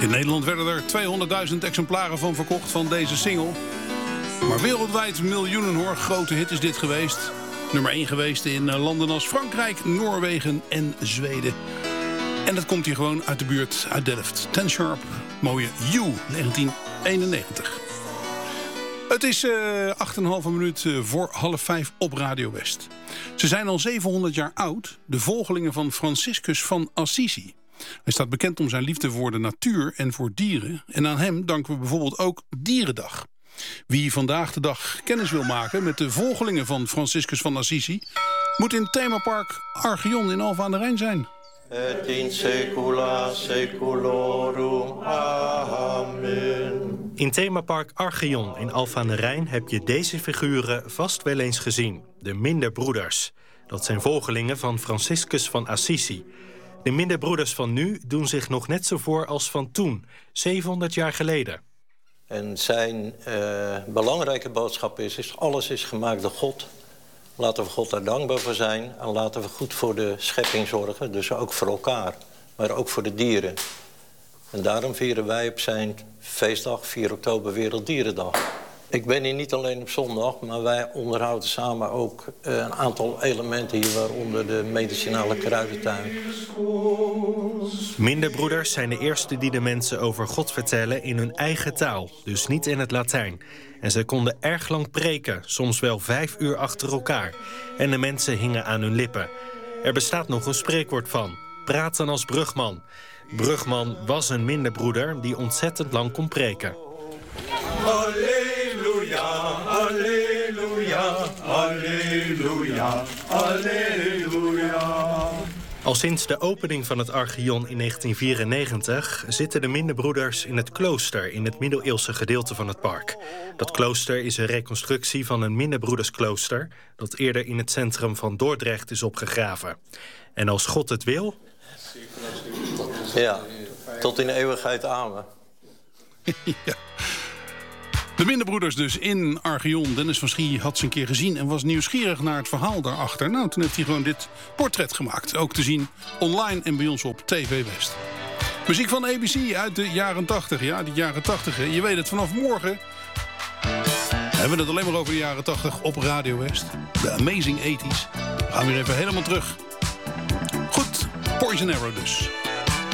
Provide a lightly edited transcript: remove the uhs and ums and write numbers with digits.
In Nederland werden er 200.000 exemplaren van verkocht van deze single. Maar wereldwijd miljoenen hoor. Grote hit is dit geweest. Nummer 1 geweest in landen als Frankrijk, Noorwegen en Zweden. En dat komt hier gewoon uit de buurt, uit Delft. Ten Sharp, mooie You, 1991. Het is 8,5 minuut voor 4:30 op Radio West. Ze zijn al 700 jaar oud, de volgelingen van Franciscus van Assisi. Hij staat bekend om zijn liefde voor de natuur en voor dieren. En aan hem danken we bijvoorbeeld ook Dierendag. Wie vandaag de dag kennis wil maken met de volgelingen van Franciscus van Assisi, moet in themapark Archeon in Alphen aan de Rijn zijn. Et in saecula saeculorum. Amen. In themapark Archeon in Alphen aan de Rijn heb je deze figuren vast wel eens gezien. De Minderbroeders. Dat zijn volgelingen van Franciscus van Assisi. De Minderbroeders van nu doen zich nog net zo voor als van toen, 700 jaar geleden. En zijn belangrijke boodschap is alles is gemaakt door God. Laten we God daar dankbaar voor zijn. En laten we goed voor de schepping zorgen. Dus ook voor elkaar. Maar ook voor de dieren. En daarom vieren wij op zijn feestdag 4 oktober Werelddierendag. Ik ben hier niet alleen op zondag. Maar wij onderhouden samen ook een aantal elementen hier. Waaronder de medicinale kruidentuin. Minderbroeders zijn de eerste die de mensen over God vertellen in hun eigen taal. Dus niet in het Latijn. En ze konden erg lang preken, soms wel 5 uur achter elkaar. En de mensen hingen aan hun lippen. Er bestaat nog een spreekwoord van. Praten als brugman. Brugman was een minderbroeder die ontzettend lang kon preken. Alleluia, alleluia, alleluia, alleluia. Al sinds de opening van het Archeon in 1994 zitten de Minderbroeders in het klooster in het middeleeuwse gedeelte van het park. Dat klooster is een reconstructie van een Minderbroedersklooster dat eerder in het centrum van Dordrecht is opgegraven. En als God het wil... Ja, tot in de eeuwigheid amen. Ja. De Minderbroeders dus in Archeon. Dennis van Schie had ze een keer gezien en was nieuwsgierig naar het verhaal daarachter. Nou, toen heeft hij gewoon dit portret gemaakt. Ook te zien online en bij ons op TV West. Muziek van ABC uit de jaren 80. Ja, die jaren 80. Hè. Je weet het, vanaf morgen hebben we het alleen maar over de jaren 80 op Radio West. De Amazing 80s. We gaan weer even helemaal terug. Goed, Poison Arrow dus.